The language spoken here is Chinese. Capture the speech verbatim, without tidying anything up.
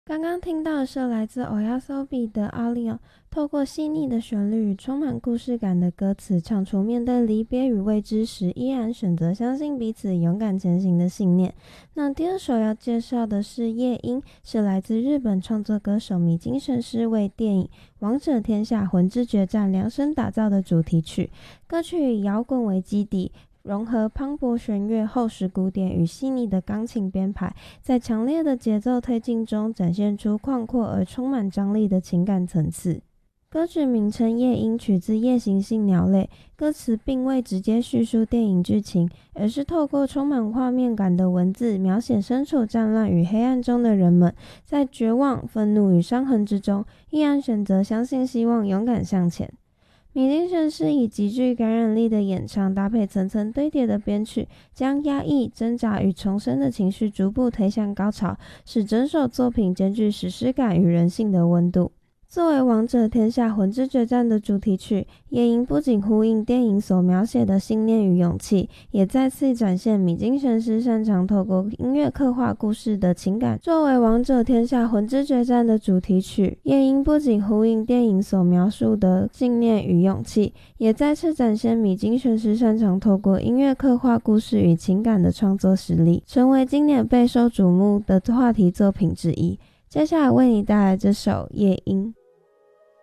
刚刚听到的是来自 Oyasobi 的阿利奥，透过细腻的旋律与充满故事感的歌词，唱出面对离别与未知时，依然选择相信彼此、勇敢前行的信念。那第二首要介绍的是夜莺，是来自日本创作歌手米津玄师为电影《王者天下魂之决战》量身打造的主题曲。歌曲以摇滚为基底，融合磅礴弦乐、厚实鼓点与细腻的钢琴编排，在强烈的节奏推进中展现出宽阔而充满张力的情感层次。歌曲名称《夜莺》取自夜行性鸟类，歌词并未直接叙述电影剧情，而是透过充满画面感的文字，描写身处战乱与黑暗中的人们，在绝望、愤怒与伤痕之中，依然选择相信希望，勇敢向前。米津玄师以极具感染力的演唱，搭配层层堆叠的编曲，将压抑、挣扎与重生的情绪逐步推向高潮，使整首作品兼具史诗感与人性的温度。作为《王者天下魂之决战》的主题曲，夜莺不仅呼应电影所描写的信念与勇气，也再次展现米津玄师擅长透过音乐刻画故事的情感。作为《王者天下魂之决战》的主题曲，夜莺不仅呼应电影所描述的信念与勇气，也再次展现米津玄师擅长透过音乐刻画故事与情感的创作实力，成为今年备受瞩目的话题作品之一。接下来为你带来这首《夜莺》。